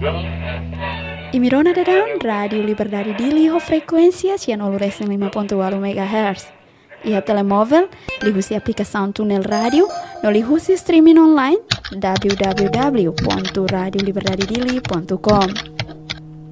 Imirona dadang Radio Liberdade Dili ho frequência 105.8 MHz. Ia telemóvel, lihusi aplicação Tunel Radio, no lihusi streaming online www.radioliberdadedili.com.